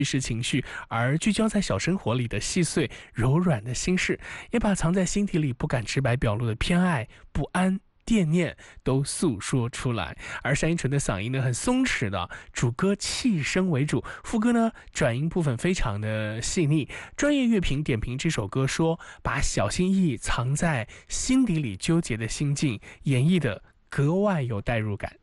叙事情绪，而聚焦在小生活里的细碎柔软的心事，也把藏在心底里不敢直白表露的偏爱、不安、惦念都诉说出来。而单依纯的嗓音呢，很松弛的，主歌气声为主，副歌呢转音部分非常的细腻。专业乐评点评这首歌说，把小心翼翼藏在心底里纠结的心境演绎的格外有代入感。